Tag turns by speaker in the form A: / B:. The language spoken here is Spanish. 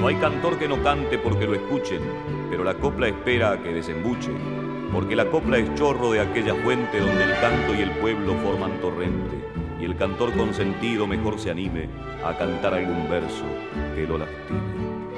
A: hay cantor que no cante porque lo escuchen, pero la copla espera a que desembuche, porque la copla es chorro de aquella fuente donde el canto y el pueblo forman torrente, y el cantor consentido mejor se anime a cantar algún verso que lo lastime.